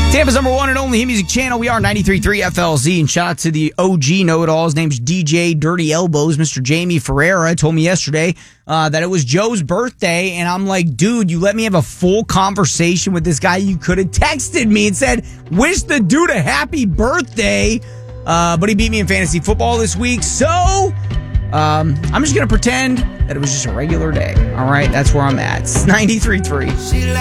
Tampa's number one and only hit music channel. We are 93.3 FLZ. And shout out to the OG know-it-all. His name's DJ Dirty Elbows. Mr. Jamie Ferreira told me yesterday that it was Joe's birthday. And I'm like, dude, you let me have a full conversation with this guy. You could have texted me and said, wish the dude a happy birthday. But he beat me in fantasy football this week. So I'm just going to pretend that it was just a regular day. All right, that's where I'm at. It's 93.3.